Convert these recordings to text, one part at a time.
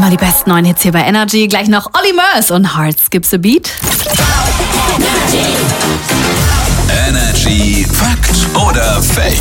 Einmal die besten neuen Hits hier bei Energy. Gleich noch Olly Murs und Heart Skips a Beat. Energy Fakt oder Fake?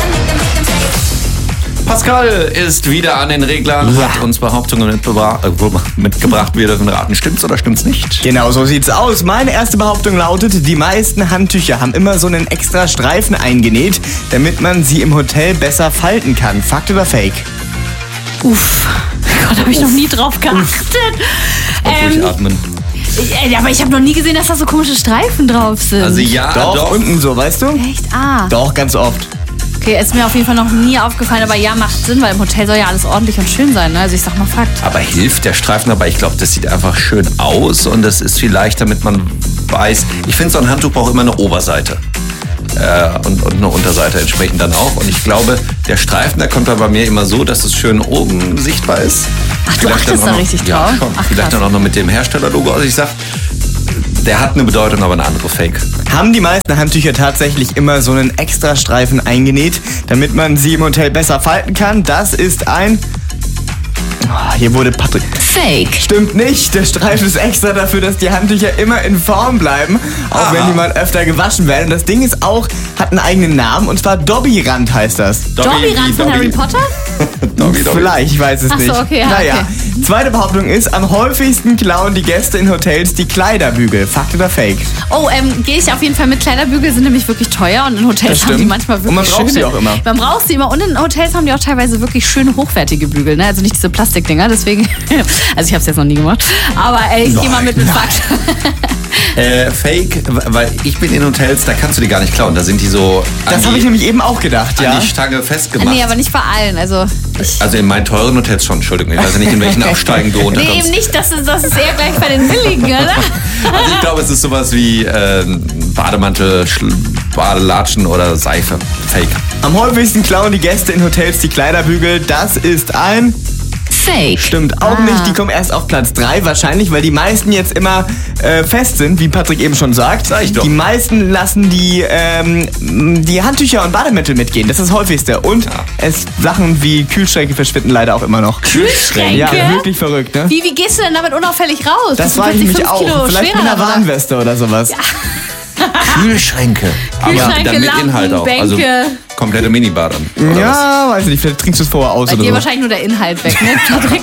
Pascal ist wieder an den Reglern, hat uns Behauptungen mitgebracht. Wir dürfen raten, stimmt's oder stimmt's nicht? Genau, so sieht's aus. Meine erste Behauptung lautet, die meisten Handtücher haben immer so einen extra Streifen eingenäht, damit man sie im Hotel besser falten kann. Fakt oder Fake? Uff, Gott, habe ich noch nie drauf geachtet. Durchatmen. Aber ich habe noch nie gesehen, dass da so komische Streifen drauf sind. Also ja, Doch, unten so, weißt du? Echt? Ah. Doch, ganz oft. Okay, ist mir auf jeden Fall noch nie aufgefallen, aber ja, macht Sinn, weil im Hotel soll ja alles ordentlich und schön sein, ne? Also ich sag mal Fakt. Aber hilft der Streifen dabei? Ich glaube, das sieht einfach schön aus und das ist vielleicht, damit man weiß. Ich finde, so ein Handtuch braucht immer eine Oberseite. Und eine Unterseite entsprechend dann auch. Und ich glaube, der Streifen, der kommt bei mir immer so, dass es schön oben sichtbar ist. Ach, du achtest da richtig drauf? Ja, schon. Ach, vielleicht krass. dann auch noch mit dem Herstellerlogo. Also ich sag, der hat eine Bedeutung, aber eine andere Fake. Haben die meisten Handtücher tatsächlich immer so einen extra Streifen eingenäht, damit man sie im Hotel besser falten kann? Das ist ein... Hier wurde Patrick... Fake. Stimmt nicht. Der Streifen ist extra dafür, dass die Handtücher immer in Form bleiben, auch wenn die mal öfter gewaschen werden. Und das Ding ist auch, hat einen eigenen Namen, und zwar Dobby-Rand heißt das. Dobby-Rand von Harry Potter? Dobby. Vielleicht, ich weiß es Ach so, nicht. okay, ja, naja. okay. Zweite Behauptung ist, am häufigsten klauen die Gäste in Hotels die Kleiderbügel. Fakt oder Fake? Oh, gehe ich auf jeden Fall mit. Kleiderbügel sind nämlich wirklich teuer und in Hotels Das haben die stimmt. manchmal wirklich Und man braucht schöne. sie auch immer. Man braucht sie immer und in Hotels haben die auch teilweise wirklich schöne hochwertige Bügel, ne? Also nicht diese Plastikdinger, deswegen, also ich habe es jetzt noch nie gemacht, aber ich gehe mal mit Fakt. Fake, weil ich bin in Hotels, da kannst du die gar nicht klauen. Da sind die so Das habe ich nämlich eben auch gedacht, an ja. die Stange festgemacht. Nee, aber nicht bei allen, also Also in meinen teuren Hotels schon, Entschuldigung. Ich weiß ja nicht, in welchen Absteigen du nee, unterkommst. eben nicht, das ist eher gleich bei den billigen, oder? Also ich glaube, es ist sowas wie Bademantel, Badelatschen oder Seife. Fake. Am häufigsten klauen die Gäste in Hotels die Kleiderbügel. Das ist ein... Fake. Stimmt auch nicht, die kommen erst auf Platz 3 wahrscheinlich, weil die meisten jetzt immer fest sind, wie Patrick eben schon sagt. Sag ich doch. Die meisten lassen die Handtücher und Bademäntel mitgehen, das ist das häufigste. Und Sachen wie Kühlschränke verschwinden leider auch immer noch. Kühlschränke? Ja, wirklich verrückt, ne? Wie gehst du denn damit unauffällig raus? Das Bist du frage ich plötzlich mich 5 Kilo auch. Vielleicht mit schwerer, einer oder? Warnweste oder sowas. Kühlschränke. Aber Kühlschränke, dann mit Lampen, Inhalt auch. Also Bänke. komplette Minibar dann. oder was? Ja, weiß nicht, vielleicht trinkst du es vorher aus Bei oder dir so. wahrscheinlich nur der Inhalt weg, ne, Patrick?